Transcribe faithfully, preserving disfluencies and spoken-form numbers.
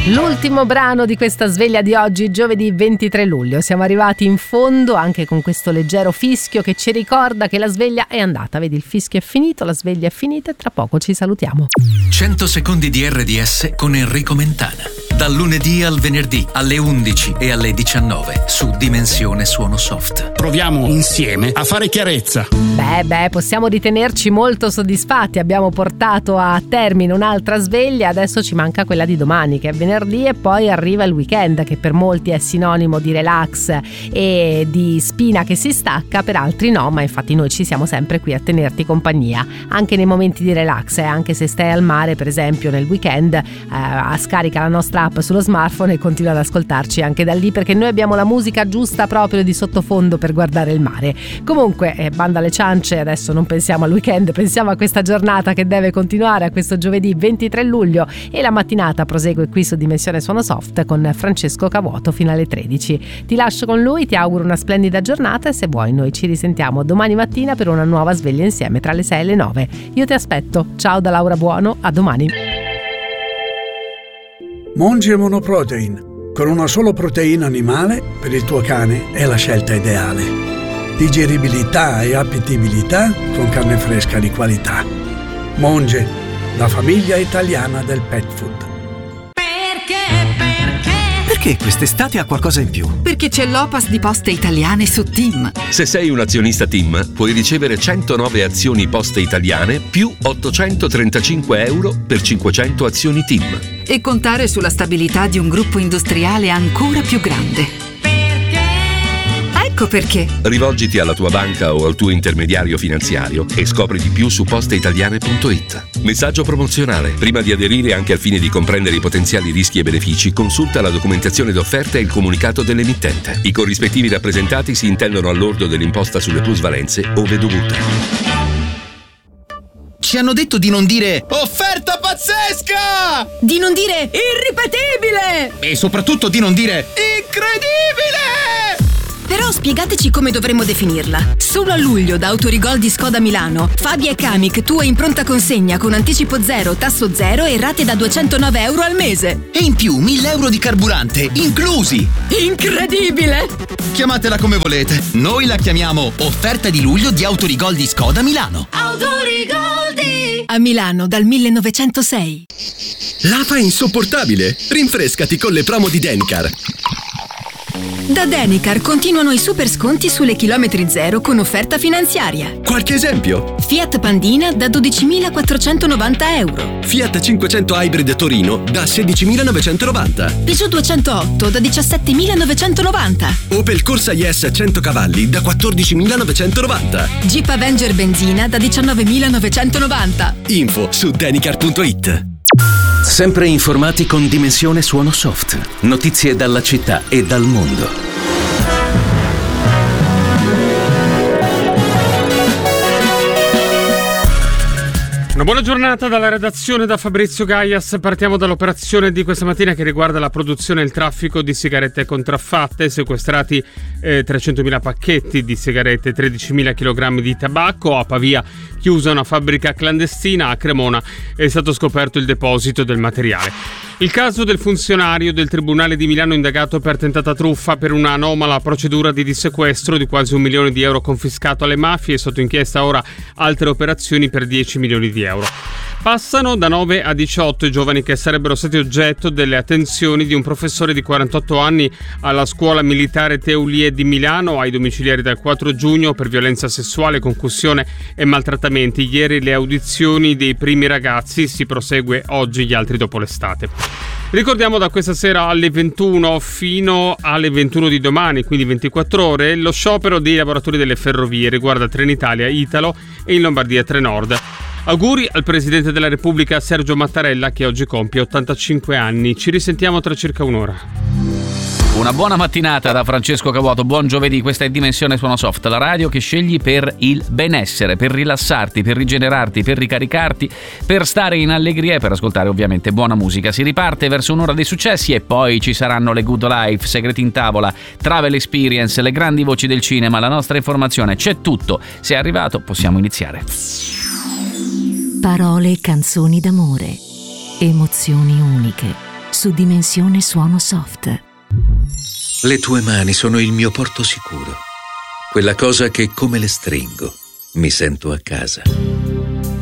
L'ultimo brano di questa sveglia di oggi, giovedì ventitré luglio. Siamo arrivati in fondo anche con questo leggero fischio che ci ricorda che la sveglia è andata. Vedi, il fischio è finito, la sveglia è finita e tra poco ci salutiamo. cento secondi di R D S con Enrico Mentana. Dal lunedì al venerdì alle undici e alle diciannove su Dimensione Suono Soft. Proviamo insieme a fare chiarezza. Beh, beh, possiamo ritenerci molto soddisfatti. Abbiamo portato a termine un'altra sveglia, adesso ci manca quella di domani, che è venerdì, e poi arriva il weekend, che per molti è sinonimo di relax e di spina che si stacca, per altri no, ma infatti noi ci siamo sempre qui a tenerti compagnia, anche nei momenti di relax, eh, anche se stai al mare, per esempio, nel weekend, eh, scarica la nostra app sullo smartphone e continua ad ascoltarci anche da lì, perché noi abbiamo la musica giusta proprio di sottofondo per guardare il mare. Comunque, eh, banda alle ciance, adesso non pensiamo al weekend, pensiamo a questa giornata che deve continuare, a questo giovedì ventitré luglio, e la mattinata prosegue qui su Dimensione Suono Soft con Francesco Cavuoto fino alle tredici. Ti lascio con lui, ti auguro una splendida giornata e se vuoi noi ci risentiamo domani mattina per una nuova sveglia insieme tra le sei e le nove. Io ti aspetto. Ciao da Laura Buono, a domani. Monge Monoprotein, con una sola proteina animale, per il tuo cane è la scelta ideale. Digeribilità e appetibilità con carne fresca di qualità. Monge, la famiglia italiana del pet food. Perché, perché? Perché quest'estate ha qualcosa in più? Perché c'è l'Opas di Poste Italiane su TIM. Se sei un azionista TIM, puoi ricevere centonove azioni Poste Italiane più ottocentotrentacinque euro per cinquecento azioni TIM. E contare sulla stabilità di un gruppo industriale ancora più grande. Perché? Ecco perché. Rivolgiti alla tua banca o al tuo intermediario finanziario e scopri di più su posteitaliane punto it. Messaggio promozionale. Prima di aderire, anche al fine di comprendere i potenziali rischi e benefici, consulta la documentazione d'offerta e il comunicato dell'emittente. I corrispettivi rappresentati si intendono al lordo dell'imposta sulle plusvalenze ove dovuta. Ci hanno detto di non dire offerta pazzesca! Di non dire irripetibile! E soprattutto di non dire incredibile! Però spiegateci come dovremmo definirla. Solo a luglio da Autorigol di Skoda Milano, Fabia e Kamiq tua in pronta consegna con anticipo zero, tasso zero e rate da duecentonove euro al mese. E in più mille euro di carburante inclusi! Incredibile! Chiamatela come volete. Noi la chiamiamo offerta di luglio di Autorigol di Skoda Milano. Autorigol di... A Milano dal millenovecentosei. L'afa è insopportabile. Rinfrescati con le promo di Denicar. Da Denicar continuano i super sconti sulle chilometri zero con offerta finanziaria. Qualche esempio? Fiat Pandina da dodicimilaquattrocentonovanta euro. Fiat cinquecento Hybrid Torino da sedicimilanovecentonovanta. Peugeot duecentootto da diciassettemilanovecentonovanta. Opel Corsa Yes cento cavalli da quattordicimilanovecentonovanta. Jeep Avenger Benzina da diciannovemilanovecentonovanta. Info su Denicar punto it. Sempre informati con Dimensione Suono Soft. Notizie dalla città e dal mondo. Una buona giornata dalla redazione da Fabrizio Gaias. Partiamo dall'operazione di questa mattina che riguarda la produzione e il traffico di sigarette contraffatte. Sequestrati eh, trecentomila pacchetti di sigarette, tredicimila chilogrammi di tabacco. A Pavia chiusa una fabbrica clandestina. A Cremona è stato scoperto il deposito del materiale. Il caso del funzionario del Tribunale di Milano indagato per tentata truffa per una anomala procedura di dissequestro di quasi un milione di euro confiscato alle mafie. Sotto inchiesta ora altre operazioni per dieci milioni di euro. Passano da nove a diciotto i giovani che sarebbero stati oggetto delle attenzioni di un professore di quarantotto anni alla scuola militare Teulie di Milano, ai domiciliari dal quattro giugno per violenza sessuale, concussione e maltrattamenti. Ieri le audizioni dei primi ragazzi, si prosegue oggi gli altri dopo l'estate. Ricordiamo da questa sera alle ventuno fino alle ventuno di domani, quindi ventiquattro ore, lo sciopero dei lavoratori delle ferrovie riguarda Trenitalia, Italo e in Lombardia Trenord. Auguri al Presidente della Repubblica Sergio Mattarella che oggi compie ottantacinque anni. Ci risentiamo tra circa un'ora. Una buona mattinata da Francesco Cavuoto, buon giovedì, questa è Dimensione Suono Soft, la radio che scegli per il benessere, per rilassarti, per rigenerarti, per ricaricarti, per stare in allegria e per ascoltare ovviamente buona musica. Si riparte verso un'ora dei successi e poi ci saranno le Good Life, Segreti in tavola, Travel Experience, le grandi voci del cinema, la nostra informazione, c'è tutto. Se è arrivato possiamo iniziare. Parole e canzoni d'amore, emozioni uniche. su Dimensione Suono Soft. Le tue mani sono il mio porto sicuro. Quella cosa che, come le stringo, mi sento a casa.